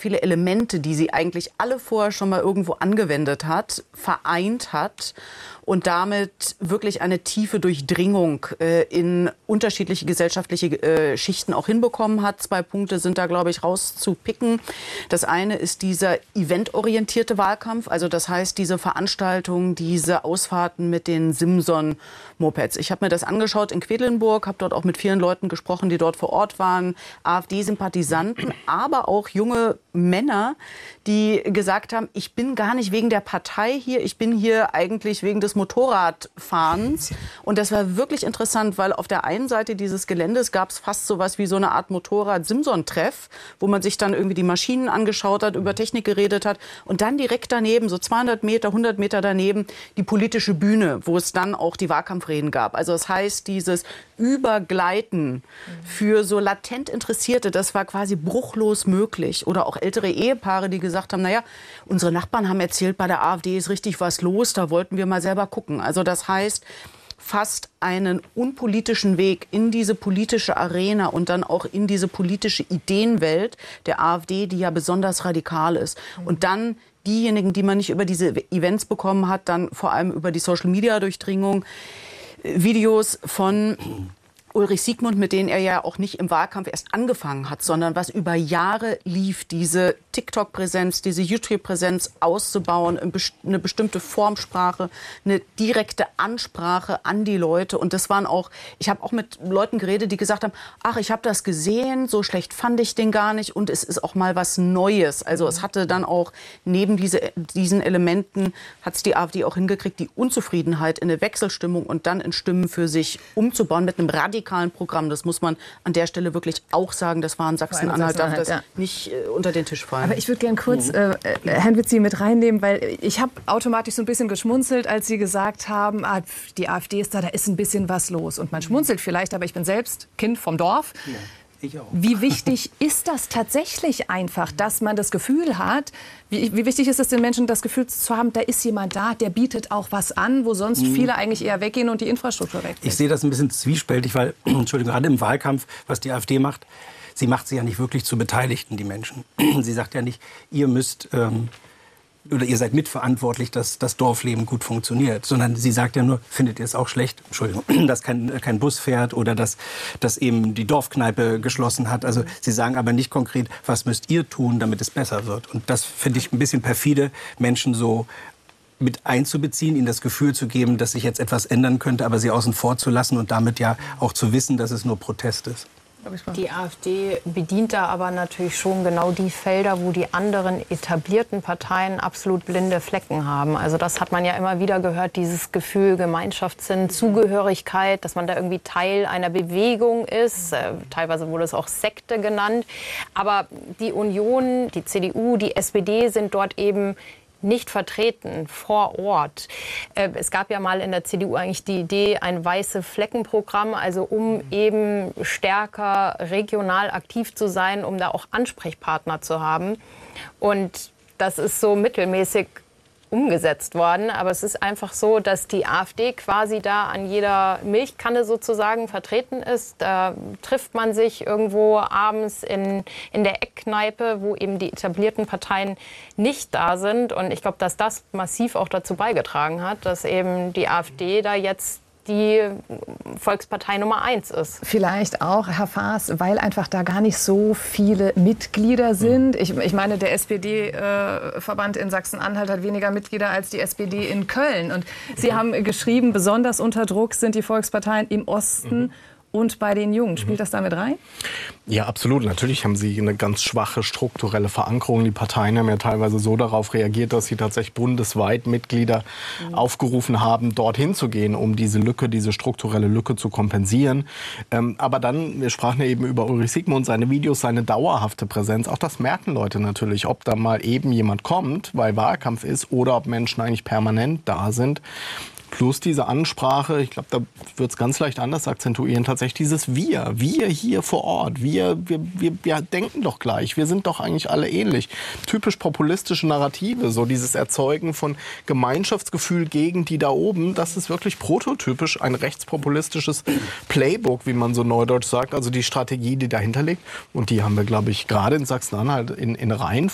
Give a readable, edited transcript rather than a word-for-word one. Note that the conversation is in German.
viele Elemente, die sie eigentlich alle vorher schon mal irgendwo angewendet hat, vereint hat und damit wirklich eine tiefe Durchdringung in unterschiedliche gesellschaftliche Schichten auch hinbekommen hat. 2 Punkte sind da, glaube ich, rauszupicken. Das eine ist dieser eventorientierte Wahlkampf, also das heißt diese Veranstaltungen, diese Ausfahrten mit den Simson-Mopeds. Ich habe mir das angeschaut in Quedlinburg, habe dort auch mit vielen Leuten gesprochen, die dort vor Ort waren, AfD-Sympathisanten, aber auch junge Männer, die gesagt haben, ich bin gar nicht wegen der Partei hier, ich bin hier eigentlich wegen des Motorradfahrens. Und das war wirklich interessant, weil auf der einen Seite dieses Geländes gab es fast so was wie so eine Art Motorrad-Simson-Treff, wo man sich dann irgendwie die Maschinen angeschaut hat, über Technik geredet hat. Und dann direkt daneben, so 200 Meter, 100 Meter daneben, die politische Bühne, wo es dann auch die Wahlkampfreden gab. Also das heißt, dieses Übergleiten für so latent Interessierte, das war quasi bruchlos möglich. Oder auch ältere Ehepaare, die gesagt haben, naja, unsere Nachbarn haben erzählt, bei der AfD ist richtig was los, da wollten wir mal selber gucken. Also das heißt, fast einen unpolitischen Weg in diese politische Arena und dann auch in diese politische Ideenwelt der AfD, die ja besonders radikal ist. Und dann diejenigen, die man nicht über diese Events bekommen hat, dann vor allem über die Social-Media-Durchdringung, Videos von Ulrich Siegmund, mit denen er ja auch nicht im Wahlkampf erst angefangen hat, sondern was über Jahre lief, diese TikTok-Präsenz, diese YouTube-Präsenz auszubauen, eine bestimmte Formsprache, eine direkte Ansprache an die Leute. Und das waren auch, ich habe auch mit Leuten geredet, die gesagt haben, ach, ich habe das gesehen, so schlecht fand ich den gar nicht und es ist auch mal was Neues. Also es hatte dann auch neben diesen Elementen, hat es die AfD auch hingekriegt, die Unzufriedenheit in eine Wechselstimmung und dann in Stimmen für sich umzubauen mit einem radikalen Programm. Das muss man an der Stelle wirklich auch sagen. Das war in Sachsen-Anhalt, darf das nicht unter den Tisch fallen. Aber ich würde gerne kurz Herrn Witzy mit reinnehmen, weil ich habe automatisch so ein bisschen geschmunzelt, als Sie gesagt haben, die AfD ist da ist ein bisschen was los. Und man schmunzelt vielleicht, aber ich bin selbst Kind vom Dorf. Ja. Ich auch. Wie wichtig ist das tatsächlich einfach, dass man das Gefühl hat, wie wichtig ist es den Menschen, das Gefühl zu haben, da ist jemand da, der bietet auch was an, wo sonst viele eigentlich eher weggehen und die Infrastruktur weg ist? Ich sehe das ein bisschen zwiespältig, weil, Entschuldigung, gerade im Wahlkampf, was die AfD macht, sie macht sie ja nicht wirklich zu Beteiligten, die Menschen. Sie sagt ja nicht, ihr müsst oder ihr seid mitverantwortlich, dass das Dorfleben gut funktioniert, sondern sie sagt ja nur, findet ihr es auch schlecht, Entschuldigung, dass kein Bus fährt oder dass eben die Dorfkneipe geschlossen hat. Also sie sagen aber nicht konkret, was müsst ihr tun, damit es besser wird. Und das finde ich ein bisschen perfide, Menschen so mit einzubeziehen, ihnen das Gefühl zu geben, dass sich jetzt etwas ändern könnte, aber sie außen vor zu lassen und damit ja auch zu wissen, dass es nur Protest ist. Die AfD bedient da aber natürlich schon genau die Felder, wo die anderen etablierten Parteien absolut blinde Flecken haben. Also das hat man ja immer wieder gehört, dieses Gefühl Gemeinschaftssinn, Zugehörigkeit, dass man da irgendwie Teil einer Bewegung ist. Teilweise wurde es auch Sekte genannt. Aber die Union, die CDU, die SPD sind dort eben nicht vertreten vor Ort. Es gab ja mal in der CDU eigentlich die Idee, ein Weiße-Flecken-Programm, also um eben stärker regional aktiv zu sein, um da auch Ansprechpartner zu haben. Und das ist so mittelmäßig umgesetzt worden. Aber es ist einfach so, dass die AfD quasi da an jeder Milchkanne sozusagen vertreten ist. Da trifft man sich irgendwo abends in der Eckkneipe, wo eben die etablierten Parteien nicht da sind. Und ich glaube, dass das massiv auch dazu beigetragen hat, dass eben die AfD da jetzt die Volkspartei Nummer 1 ist. Vielleicht auch, Herr Faas, weil einfach da gar nicht so viele Mitglieder sind. Ich meine, der SPD-Verband in Sachsen-Anhalt hat weniger Mitglieder als die SPD in Köln. Und Sie haben geschrieben, besonders unter Druck sind die Volksparteien im Osten und bei den Jungen. Spielt das damit rein? Ja, absolut. Natürlich haben sie eine ganz schwache strukturelle Verankerung. Die Parteien haben ja teilweise so darauf reagiert, dass sie tatsächlich bundesweit Mitglieder aufgerufen haben, dorthin zu gehen, um diese Lücke, diese strukturelle Lücke zu kompensieren. Aber dann, wir sprachen ja eben über Ulrich Siegmund, seine Videos, seine dauerhafte Präsenz. Auch das merken Leute natürlich, ob da mal eben jemand kommt, weil Wahlkampf ist, oder ob Menschen eigentlich permanent da sind. Plus diese Ansprache, ich glaube, da wird es ganz leicht anders akzentuieren, tatsächlich dieses Wir hier vor Ort, wir denken doch gleich, wir sind doch eigentlich alle ähnlich. Typisch populistische Narrative, so dieses Erzeugen von Gemeinschaftsgefühl gegen die da oben, das ist wirklich prototypisch ein rechtspopulistisches Playbook, wie man so neudeutsch sagt, also die Strategie, die dahinter liegt. Und die haben wir, glaube ich, gerade in Sachsen-Anhalt in Reihen